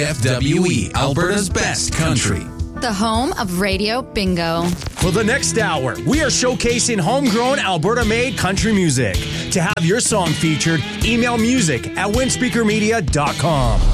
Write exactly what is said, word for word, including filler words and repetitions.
F W E, Alberta's best country. The home of Radio Bingo. For the next hour, we are showcasing homegrown Alberta-made country music. To have your song featured, email music at winspeaker media dot com.